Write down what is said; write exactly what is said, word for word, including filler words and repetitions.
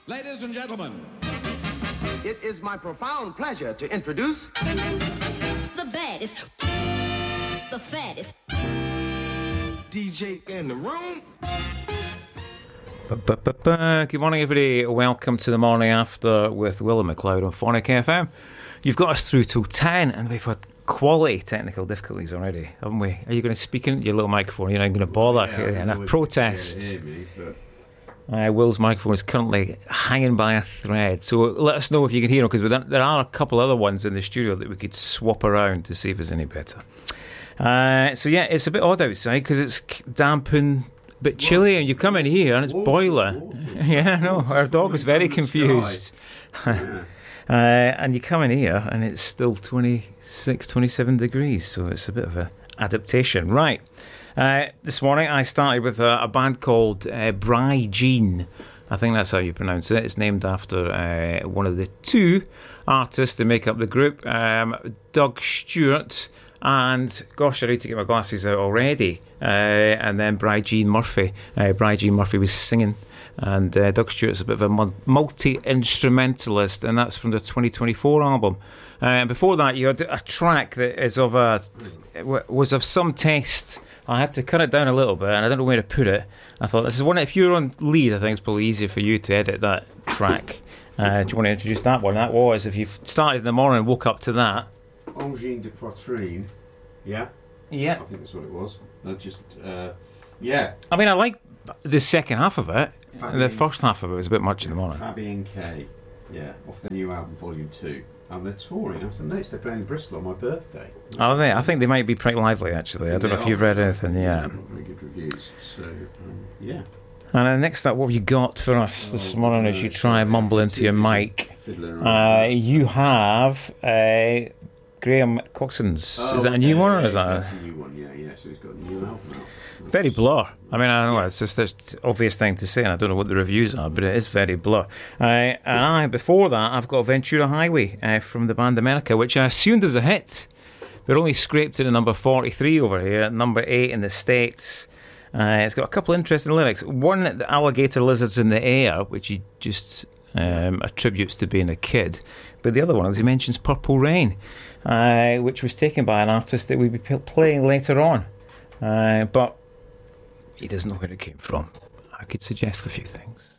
Ladies and gentlemen, it is my profound pleasure to introduce the baddest, the fattest D J in the room. Ba-ba-ba-ba. Good morning, everybody. Welcome to the morning after with Will and McLeod on Phonic F M. You've got us through till ten, and we've had quality technical difficulties already, haven't we? Are you going to speak into your little microphone? You're not going to bother? Yeah, and a protest. Hear me, but... Uh, Will's microphone is currently hanging by a thread, so let us know if you can hear him, because there are a couple other ones in the studio that we could swap around to see if it's any better. Uh, so yeah, it's a bit odd outside because it's damp and a bit chilly, and you come in here and it's water, boiler. Water, yeah, no, water, our dog was very from the confused. Yeah. uh, and you come in here and it's still twenty-six, twenty-seven degrees, so it's a bit of an adaptation. Right. Uh, this morning I started with a, a band called uh, Bry Jean. I think that's how you pronounce it. It's named after uh, one of the two artists that make up the group, um, Doug Stewart and, gosh, I need to get my glasses out already, uh, and then Bry Jean Murphy. Uh, Bry Jean Murphy was singing, and uh, Doug Stewart's a bit of a multi-instrumentalist, and that's from the twenty twenty-four album. Uh, before that, you had a track that is of a was of some taste. I had to cut it down a little bit, and I don't know where to put it. I thought, this is one, if you're on lead, I think it's probably easier for you to edit that track. Uh, do you want to introduce that one? That was, if you started in the morning and woke up to that. Angine de Poitrine, yeah? Yeah. I think that's what it was. I just, uh, yeah. I mean, I like the second half of it. Fabian, the first half of it was a bit much in the morning. Fabian K, yeah, off the new album, Volume two. And they're touring. I noticed they're playing in Bristol on my birthday. Oh, they? I think they might be pretty lively, actually. I, I don't know if you've read anything, yeah. yeah. Very good reviews. So, um, yeah. And then next up, what have you got for us this oh, morning uh, as you try and mumble into your mic? Uh, you have uh, Graham Coxon's. oh, is that a okay, new one, or yeah, is that that's a... a new one? Yeah, yeah. So he's got a new album out. Very blur. I mean, I don't know, it's just an obvious thing to say, and I don't know what the reviews are, but it is very blur. Uh, and I, before that, I've got Ventura Highway uh, from the band America, which I assumed was a hit. They're only scraped it at number forty-three over here, number eight in the States. Uh, it's got a couple of interesting lyrics. One, the alligator lizards in the air, which he just um, attributes to being a kid. But the other one is he mentions Purple Rain, uh, which was taken by an artist that we'll be p- playing later on. Uh, but he doesn't know where it came from. I could suggest a few things.